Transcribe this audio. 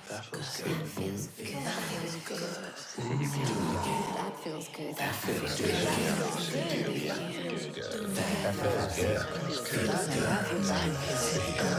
That feels good. That feels good. That feels good. You can do it again. That feels good. That feels good. That feels good. That feels good. That feels good.